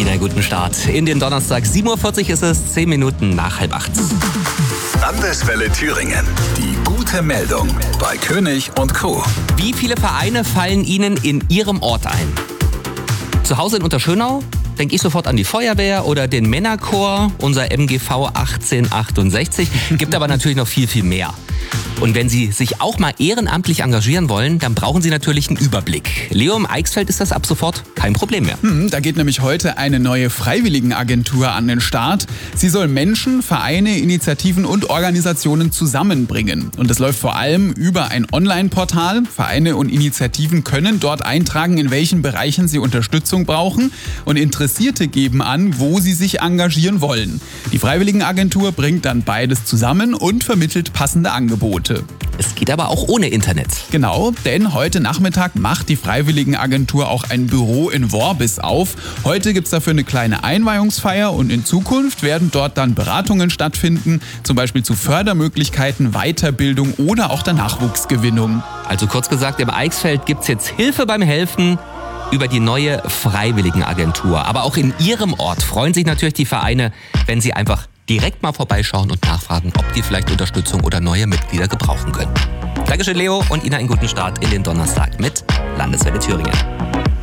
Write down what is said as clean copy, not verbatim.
Ihnen einen guten Start in den Donnerstag. 7.40 Uhr ist es, 10 Minuten nach 7:30. Landeswelle Thüringen. Die gute Meldung bei König und Co. Wie viele Vereine fallen Ihnen in Ihrem Ort ein? Zu Hause in Unterschönau denke ich sofort an die Feuerwehr oder den Männerchor, unser MGV 1868. Gibt aber natürlich noch viel, viel mehr. Und wenn Sie sich auch mal ehrenamtlich engagieren wollen, dann brauchen Sie natürlich einen Überblick. Leo, im Eichsfeld ist das ab sofort kein Problem mehr. Da geht nämlich heute eine neue Freiwilligenagentur an den Start. Sie soll Menschen, Vereine, Initiativen und Organisationen zusammenbringen. Und das läuft vor allem über ein Online-Portal. Vereine und Initiativen können dort eintragen, in welchen Bereichen sie Unterstützung brauchen. Und Interessierte geben an, wo sie sich engagieren wollen. Die Freiwilligenagentur bringt dann beides zusammen und vermittelt passende Angebote. Es geht aber auch ohne Internet. Genau, denn heute Nachmittag macht die Freiwilligenagentur auch ein Büro in Worbis auf. Heute gibt es dafür eine kleine Einweihungsfeier und in Zukunft werden dort dann Beratungen stattfinden, zum Beispiel zu Fördermöglichkeiten, Weiterbildung oder auch der Nachwuchsgewinnung. Also kurz gesagt, im Eichsfeld gibt es jetzt Hilfe beim Helfen über die neue Freiwilligenagentur. Aber auch in Ihrem Ort freuen sich natürlich die Vereine, wenn Sie einfach direkt mal vorbeischauen und nachfragen, ob die vielleicht Unterstützung oder neue Mitglieder gebrauchen können. Dankeschön, Leo, und Ihnen einen guten Start in den Donnerstag mit Landeswelle Thüringen.